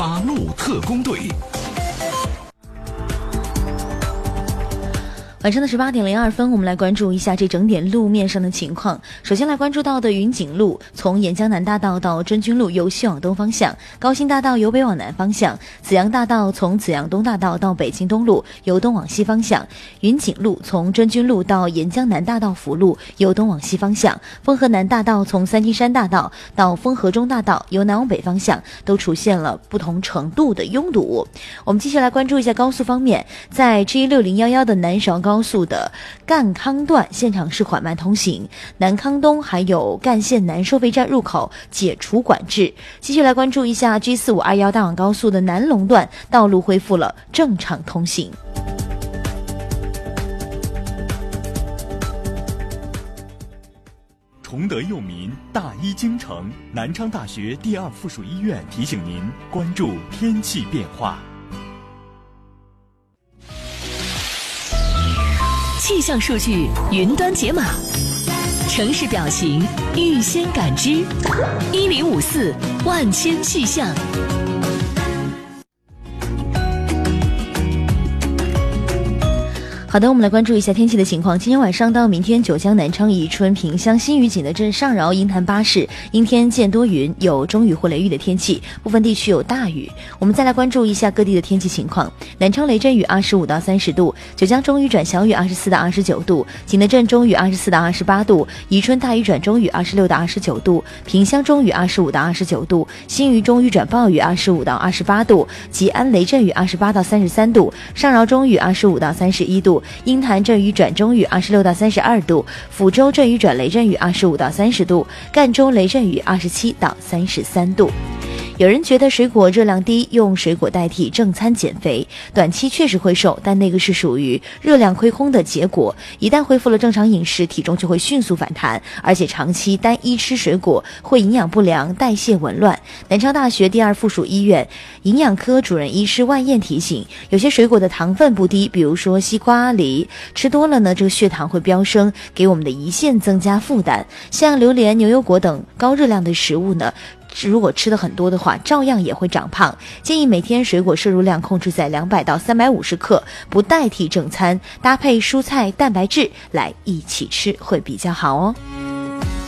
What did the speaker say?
马路特工队。 晚上的18点02分，我们来关注一下这整点路面上的情况。首先来关注到的云锦路，从沿江南大道到真君路由西往东方向，高新大道由北往南方向，紫阳大道从紫阳东大道到北京东路由东往西方向，云锦路从真君路到沿江南大道辅路由东往西方向，丰河南大道从三金山大道到丰河中大道由南往北方向都出现了不同程度的拥堵。我们继续来关注一下高速方面，在 G6011 的南韶高速的赣康段现场是缓慢通行，南康东还有赣县南收费站入口解除管制。继续来关注一下 G4521 大网高速的南龙段道路恢复了正常通行。 崇德佑民，大医精诚，南昌大学第二附属医院提醒您关注天气变化。 气象数据云端解码，城市表情预先感知，1054万千气象。 好的，我们来关注一下天气的情况。今天晚上到明天，九江、南昌、宜春、萍乡、新余、景德镇、上饶、鹰潭、巴士阴天见多云，有中雨或雷雨的天气，部分地区有大雨。我们再来关注一下各地的天气情况。南昌雷阵雨25到30度，九江中雨转小雨24到29度，景德镇中雨24到28度，宜春大雨转中雨26到29度，萍乡中雨25到29度，新余中雨转暴雨25到28度，吉安雷阵雨28到33度，上饶中雨25到31度，鹰潭阵雨转中雨26到32度，抚州阵雨转雷阵雨25到30度，赣州雷阵雨27到33度。有人觉得水果热量低，用水果代替正餐减肥，短期确实会瘦，但那个是属于热量亏空的结果。一旦恢复了正常饮食，体重就会迅速反弹，而且长期单一吃水果会营养不良、代谢紊乱。南昌大学第二附属医院营养科主任医师万燕提醒，有些水果的糖分不低，比如说西瓜、梨，吃多了呢，这个血糖会飙升，给我们的胰腺增加负担。像榴莲、牛油果等高热量的食物呢，如果吃的很多的话，照样也会长胖。建议每天水果摄入量控制在200到350克，不代替正餐，搭配蔬菜、蛋白质来一起吃会比较好哦。